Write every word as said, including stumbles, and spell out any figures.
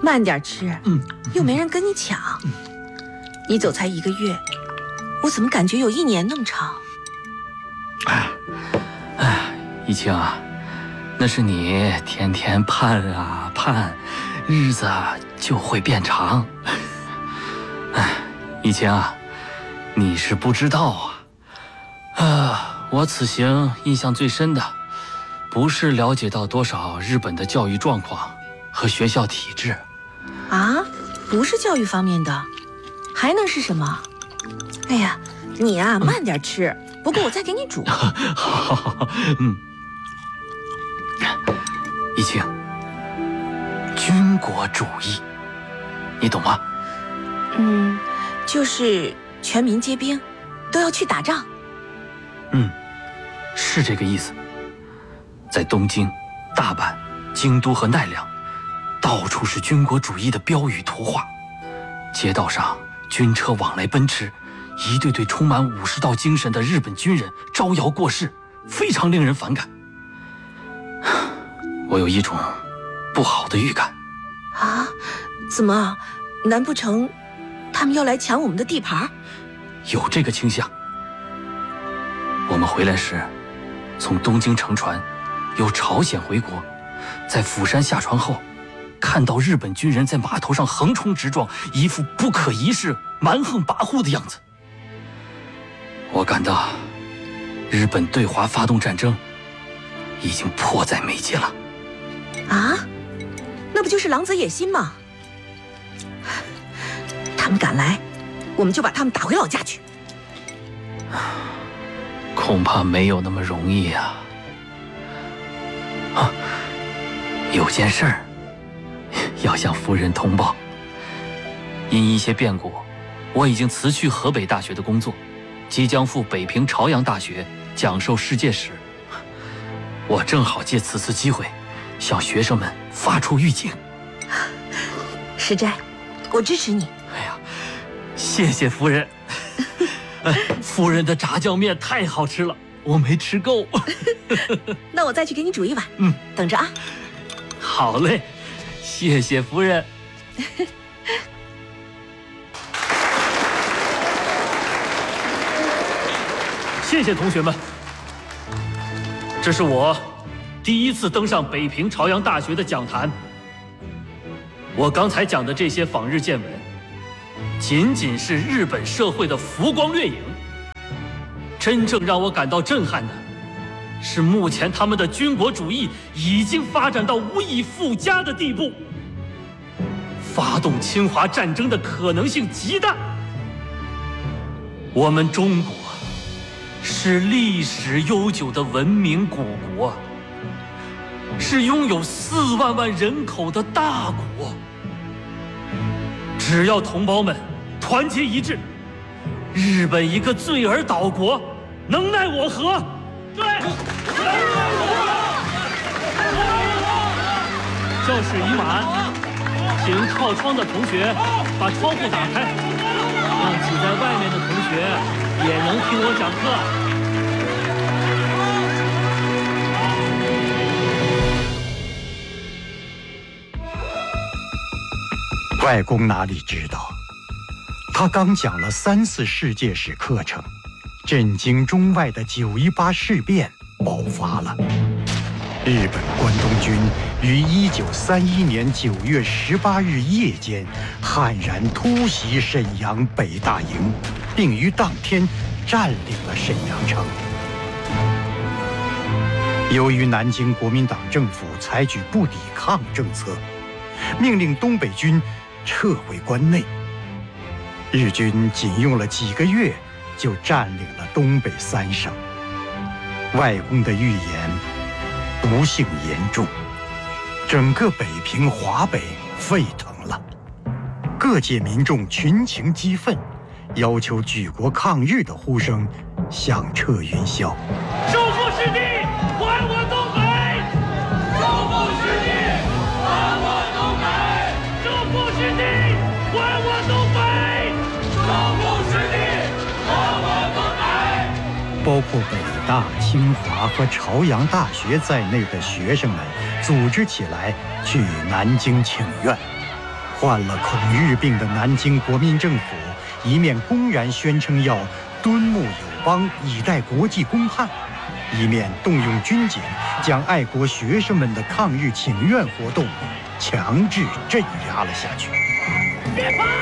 慢点吃， 嗯， 又没人跟你抢。嗯、你走才一个月，我怎么感觉有一年那么长？ 哎，哎，一清啊，那是你天天盼啊盼，日子就会变长。哎，一清啊，你是不知道啊，啊，我此行印象最深的，不是了解到多少日本的教育状况和学校体制。 啊，不是教育方面的，还能是什么？哎呀，你啊，慢点吃。嗯、不过我再给你煮。 好，好，好，嗯。一清，军国主义，你懂吗？ 嗯，就是全民皆兵，都要去打仗。 嗯，是这个意思。在东京、大阪、京都和奈良，到处是军国主义的标语图画，街道上军车往来奔驰，一队队充满武士道精神的日本军人招摇过市，非常令人反感。我有一种不好的预感。 啊？怎么？难不成他们要来抢我们的地盘？ 有这个倾向。我们回来时，从东京乘船，由朝鲜回国，在釜山下船后，看到日本军人在码头上横冲直撞，一副不可一世、蛮横跋扈的样子。我感到，日本对华发动战争已经迫在眉睫了。 啊？那不就是狼子野心吗？他们敢来，我们就把他们打回老家去。 恐怕没有那么容易呀。啊，有件事儿要向夫人通报。因一些变故，我已经辞去河北大学的工作，即将赴北平朝阳大学讲授世界史。我正好借此次机会，向学生们发出预警。 石斋，我支持你。 哎呀，谢谢夫人。哎，夫人的炸酱面太好吃了，我没吃够。 那我再去给你煮一碗。 嗯， 等着啊。 好嘞，谢谢夫人。谢谢同学们，这是我第一次登上北平朝阳大学的讲坛。我刚才讲的这些访日见闻，仅仅是日本社会的浮光掠影。真正让我感到震撼的，是目前他们的军国主义已经发展到无以复加的地步，发动侵华战争的可能性极大。我们中国是历史悠久的文明古国，是拥有四万万人口的大国。只要同胞们团结一致，日本一个罪尔岛国能奈我何？对，能奈我何？教室已满，请靠窗的同学把窗户打开，让挤在外面的同学也能听我讲课。 外公哪里知道，他刚讲了三次世界史课程，震惊中外的九一八事变爆发了。日本关东军于一九三一年九月十八日夜间悍然突袭沈阳北大营，并于当天占领了沈阳城。由于南京国民党政府采取不抵抗政策，命令东北军撤回关内，日军仅用了几个月就占领了东北三省。外公的预言不幸言中，整个北平华北沸腾了，各界民众群情激愤，要求举国抗日的呼声响彻云霄。 收复失地，还我东北！收复失地，还我东北！收复失地，还我东北！收复失地，还我东北！ 包括北大、清华和朝阳大学在内的学生们组织起来去南京请愿。 患了恐日病的南京国民政府，一面公然宣称要敦睦友邦，以待国际公判，一面动用军警将爱国学生们的抗日请愿活动强制镇压了下去。 别跑！